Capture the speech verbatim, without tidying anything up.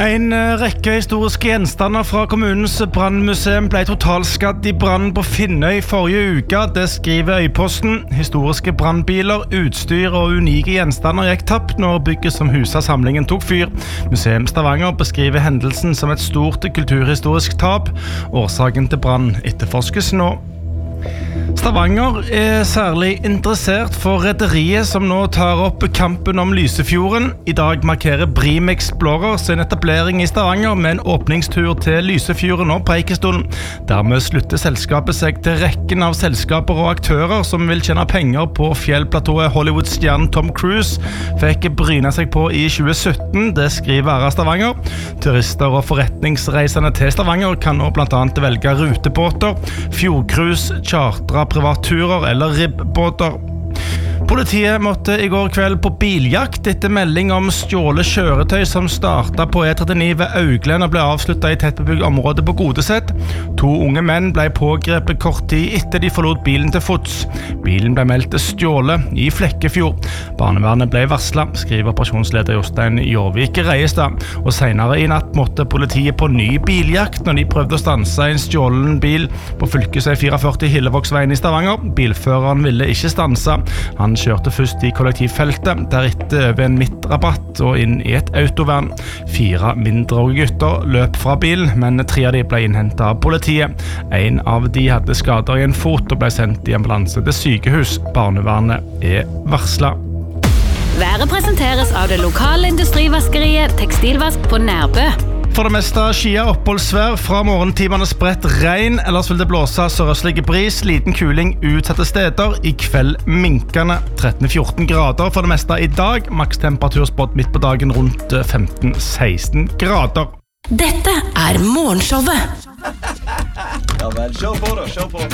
En rekke historiske gjenstander fra kommunens brannmuseum ble totalskadd i brannen på Finnøy forrige uke. Det skriver Øyposten. Historiske brannbiler, utstyr og unike gjenstander gikk tapt når bygget som huset samlingen tok fyr. Museum Stavanger beskriver hendelsen som et stort kulturhistorisk tap. Årsaken til brannen etterforskes nå. Stavanger er særlig interessert for rederiet som nå tar opp kampen om Lysefjorden. I dag markerer Brim Explorer sin etablering i Stavanger med en åpningstur til Lysefjorden og Preikestolen. Dermed slutter selskapet seg til rekken av selskaper og aktører som vil tjene penger på fjellplatået Hollywood-stjernen Tom Cruise fikk bryne seg på i tjue sytten, det skriver Ara Stavanger. Turister og forretningsreisende til Stavanger kan nå blant annet velge rutebåter, fjordcruise, chartra privatturer eller ribbåter. Politiet måtte i går kveld på biljakt etter melding om stjålet kjøretøy som startet på E trettini ved Auglen og ble avsluttet i tettbebygd område på Godset. To unge menn ble pågrepet kort tid etter de forlot bilen til fots. Bilen ble meldt stjålet i Flekkefjord. Barnevernet ble varslet, skriver operasjonsleder Jostein Jorvik Reiestad. Og senere i natt måtte politiet på ny biljakt når de prøvde å stanse en stjålen bil på fylkesvei fireogførti Hillevoksveien i Stavanger. Bilføreren ville ikke stanse. Han kjørte først i kollektivfeltet, deretter over en midtrabatt og inn i et autovern. Fire mindreårige gutter løp fra bilen, men tre av de ble innhentet av politiet. En av de hadde skader i en fot og ble sendt i ambulanse til sykehus. Barnevernet er varslet. Været presenteres av det lokale industrivaskeriet Tekstilvask på Nærbø. For det meste skia oppholdsvær, fra morgentimene spredt regn, ellers vil det blåse sørøstlige bris, liten kuling utsatte steder, i kveld minkende tretten til fjorten grader for det meste i dag, makstemperatur spådd midt på dagen rundt femten til seksten grader. Dette er morgenshowet. Ja vel, kjør på da, kjør på.